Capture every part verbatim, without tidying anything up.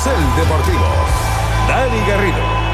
Carrusel Deportivo. Dani Garrido.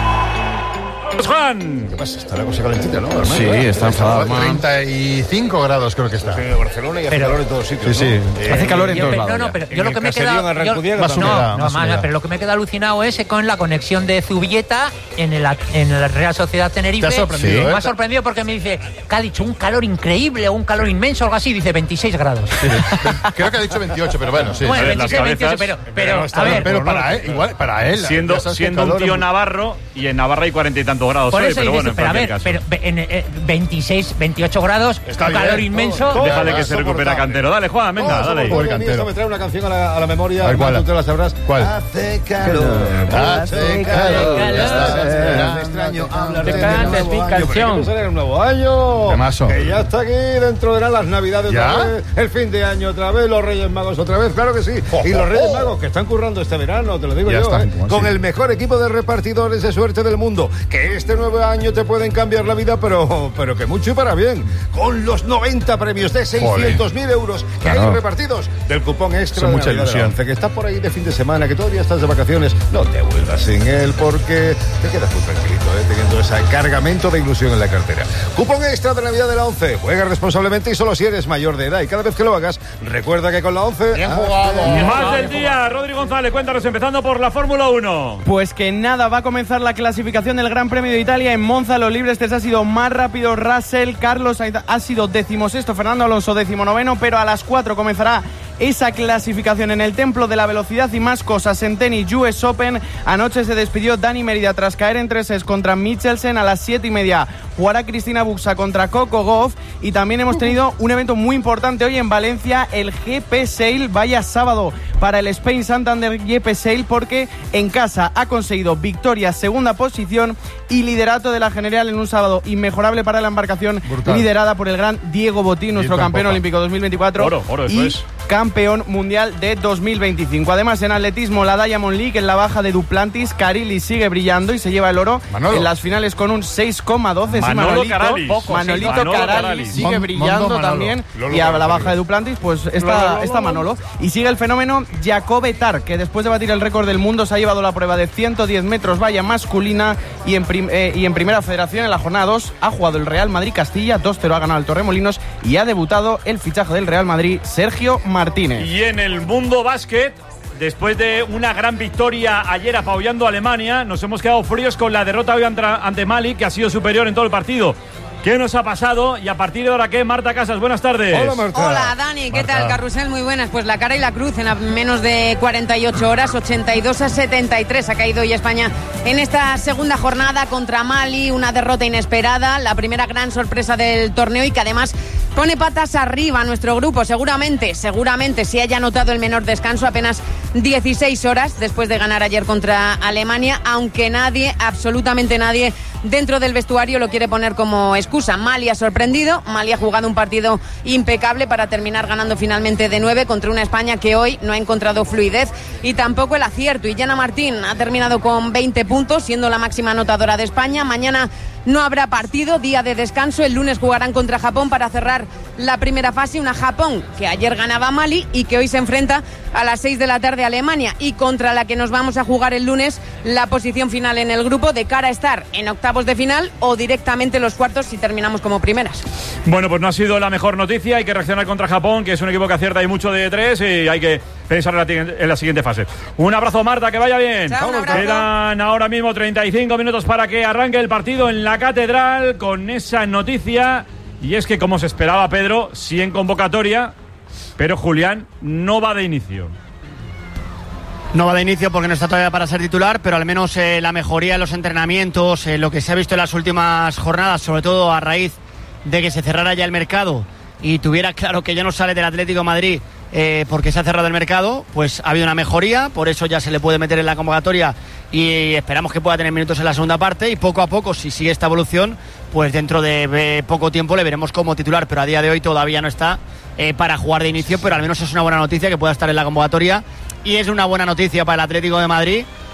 Juan. ¿Qué pasa? Está la cosa calentita, ¿no? Hermano? Sí, está enfadado. treinta y cinco grados creo que está. En Barcelona y hace Pero- calor en todos sitios. Sí, ¿no? sí. Eh, Hace calor en Yo, todos pe- lados. no, no, ya. pero En yo lo el que me he caserío quedado. en Arrancudiaga yo- Más también. humedad, no, no, más más, humedad. pero lo que me queda alucinado es con la conexión de Zubieta en el, en la Real Sociedad Tenerife. Te ha sorprendido, Sí. ¿eh? Me ha sorprendido porque me dice que ha dicho un calor increíble o un calor inmenso, algo así. Dice veintiséis grados. Creo que ha dicho veintiocho, pero bueno, sí. Bueno, A ver, las veintiséis, veintiocho, pero, cabezas- pero, no está a bien, ver. pero por para no, él, igual, para él. Siendo, ya sabes que siendo un calor tío es- navarro, y en Navarra hay cuarenta y tantos grados Por hoy, eso pero dices, bueno, en pero a cualquier ver, caso. pero en, eh, veintiséis, veintiocho grados, Está un bien, calor todo, inmenso. todo. Déjale que Todo se recupera soportable. Cantero. Dale, Juan, venga, Vamos, dale. por Por favor, Cantero. esto me trae una canción a la, a la memoria. A ver, ¿cuál? Tú te la sabrás. ¿Cuál? Hace calor. Hace calor. Ya está. calor. Me extraño hablar Te de cantes nuevo mi año. canción. Pero hay que pensar en el nuevo año. Temazo. Que ya está aquí, dentro de nada, las navidades ¿Ya? otra vez, el fin de año otra vez, los Reyes Magos otra vez, claro que sí. Y los Reyes Magos que están currando este verano, te lo digo Ya yo, está, ¿eh? como Con así. el mejor equipo de repartidores de suerte del mundo. Que este nuevo año te pueden cambiar la vida, pero, pero que mucho y para bien. Con los noventa premios de seiscientos mil euros que Claro. hay repartidos del cupón extra Son de mucha Navidad de la ilusión. once, que está por ahí de fin de semana, que todavía estás de vacaciones. No te vuelvas sin él porque te quedas muy tranquilito, ¿eh? Teniendo ese cargamento de ilusión en la cartera. Cupón extra de Navidad de la once. Juega responsablemente y solo si eres mayor de edad. Y cada vez que lo hagas, recuerda que con la once... Bien jugado. Más del día, Rodrigo González, cuéntanos, empezando por la Fórmula uno. Pues que nada, va a comenzar la clasificación del Gran Premio de Italia en Monza. Los libres test ha sido más rápido Russell, Carlos Sainz ha sido decimosexto, Fernando Alonso decimonoveno, pero a las cuatro comenzará esa clasificación en el Templo de la Velocidad y más cosas en tenis U S Open. Anoche se despidió Dani Merida tras caer en tres sets contra Michelsen. A las siete y media jugará Cristina Buxa contra Coco Gauff. Y también hemos tenido un evento muy importante hoy en Valencia, el G P Sail. Vaya sábado para el Spain Santander G P Sail, porque en casa ha conseguido victoria, segunda posición y liderato de la general en un sábado inmejorable para la embarcación. Brutal. Liderada por el gran Diego Botín, nuestro Viento en campeón popa. olímpico dos mil veinticuatro Oro, oro, eso y es. campeón mundial de dos mil veinticinco. Además, en atletismo, la Diamond League en la baja de Duplantis, Carili sigue brillando y se lleva el oro Manolo. en las finales con un seis coma doce. Sí, Manolo Manolito, Caralis. Poco, Manolito Manolo Caralis Caralis. sigue Mon- brillando Mondo Manolo. también. Lolo Y a la Caralis. baja de Duplantis, pues está, está Manolo. Y sigue el fenómeno Jacobe Tar, que después de batir el récord del mundo se ha llevado la prueba de ciento diez metros valla masculina y en, prim- eh, y en primera federación en la jornada dos ha jugado el Real Madrid Castilla, dos cero ha ganado el Torremolinos y ha debutado el fichaje del Real Madrid, Sergio Martínez. Y en el mundo básquet, después de una gran victoria ayer apabullando a Alemania, nos hemos quedado fríos con la derrota hoy ante, ante Mali, que ha sido superior en todo el partido. ¿Qué nos ha pasado? Y a partir de ahora, ¿qué? Marta Casas, buenas tardes. Hola, Marta. Hola Dani, ¿qué Marta. tal? Carrusel, muy buenas. Pues la cara y la cruz en a- menos de cuarenta y ocho horas, ochenta y dos a setenta y tres ha caído hoy España en esta segunda jornada contra Mali, una derrota inesperada, la primera gran sorpresa del torneo y que además pone patas arriba a nuestro grupo. Seguramente, seguramente si haya notado el menor descanso, apenas dieciséis horas después de ganar ayer contra Alemania, aunque nadie, absolutamente nadie dentro del vestuario lo quiere poner como excusa. Mali ha sorprendido, Mali ha jugado un partido impecable para terminar ganando finalmente de nueve contra una España que hoy no ha encontrado fluidez y tampoco el acierto. Y Yana Martín ha terminado con veinte puntos, siendo la máxima anotadora de España. Mañana no habrá partido, día de descanso. El lunes jugarán contra Japón para cerrar la primera fase. Una Japón que ayer ganaba a Mali y que hoy se enfrenta a las seis de la tarde a Alemania y contra la que nos vamos a jugar el lunes la posición final en el grupo de cara a estar en octavos de final o directamente en los cuartos si terminamos como primeras. Bueno, pues no ha sido la mejor noticia. Hay que reaccionar contra Japón, que es un equipo que acierta y mucho de tres, y hay que pensar en la, ti- en la siguiente fase. Un abrazo, Marta, que vaya bien. Chao, un abrazo. Quedan ahora mismo treinta y cinco minutos para que arranque el partido en la Catedral con esa noticia. Y es que, como se esperaba, Pedro, sí en convocatoria, pero Julián no va de inicio. No va de inicio porque no está todavía para ser titular, pero al menos eh, la mejoría en los entrenamientos, eh, lo que se ha visto en las últimas jornadas, sobre todo a raíz de que se cerrara ya el mercado y tuviera claro que ya no sale del Atlético de Madrid eh, porque se ha cerrado el mercado, pues ha habido una mejoría, por eso ya se le puede meter en la convocatoria y esperamos que pueda tener minutos en la segunda parte y poco a poco, si sigue esta evolución, pues dentro de eh, poco tiempo le veremos como titular, pero a día de hoy todavía no está eh, para jugar de inicio, pero al menos es una buena noticia que pueda estar en la convocatoria. Y es una buena noticia para el Atlético de Madrid